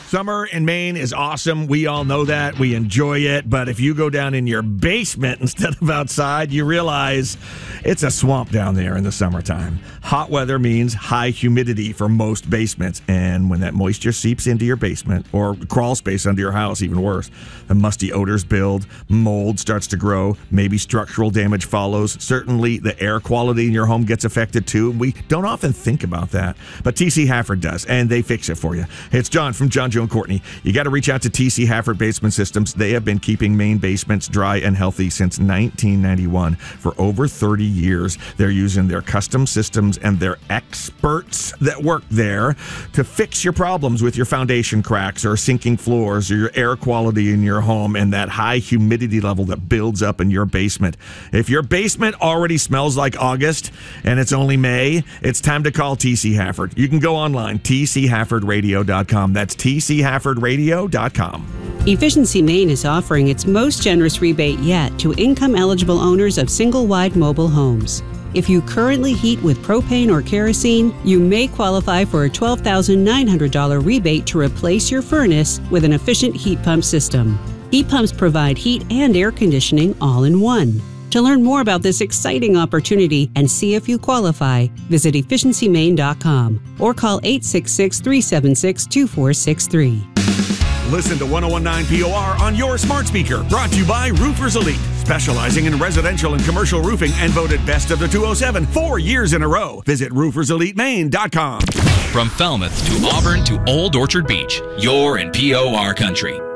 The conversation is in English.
Summer in Maine is awesome. We all know that. We enjoy it. But if you go down in your basement instead of outside, you realize it's a swamp down there in the summertime. Hot weather means high humidity for most basements. And when that moisture seeps into your basement or crawl space under your house, even worse, the musty odors build, mold starts to grow, maybe structural damage follows. Certainly the air quality in your home gets affected too. We don't often think about that. But TC Hafford does, and they fix it for you. It's John from John Joe and Courtney. You got to reach out to TC Hafford Basement Systems. They have been keeping Maine basements dry and healthy since 1991. For over 30 years, they're using their custom systems and their experts that work there to fix your problems with your foundation cracks or sinking floors or your air quality in your home and that high humidity level that builds up in your basement. If your basement already smells like August and it's only May, it's time to call TC Hafford. You can go online, tchaffordradio.com. That's tchaffordradio.com. Efficiency Maine is offering its most generous rebate yet to income-eligible owners of single-wide mobile homes. If you currently heat with propane or kerosene, you may qualify for a $12,900 rebate to replace your furnace with an efficient heat pump system. Heat pumps provide heat and air conditioning all in one. To learn more about this exciting opportunity and see if you qualify, visit efficiencymaine.com or call 866-376-2463. Listen to 1019 POR on your smart speaker. Brought to you by Roofers Elite, specializing in residential and commercial roofing and voted best of the 207 4 years in a row. Visit rooferselitemaine.com. From Falmouth to Auburn to Old Orchard Beach, you're in POR country.